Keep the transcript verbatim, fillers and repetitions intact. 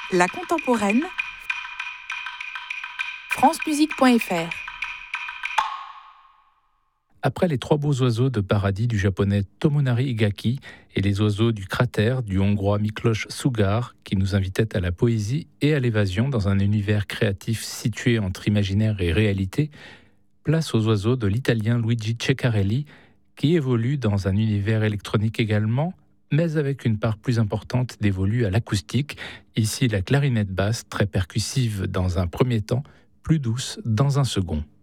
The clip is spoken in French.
La contemporaine, francemusique point f r. Après les trois beaux oiseaux de paradis du japonais Tomonari Higaki et les oiseaux du cratère du hongrois Miklos Sugar, qui nous invitaient à la poésie et à l'évasion dans un univers créatif situé entre imaginaire et réalité, place aux oiseaux de l'italien Luigi Ceccarelli, qui évolue dans un univers électronique également, mais avec une part plus importante dévolue à l'acoustique. Ici, la clarinette basse, très percussive dans un premier temps, plus douce dans un second.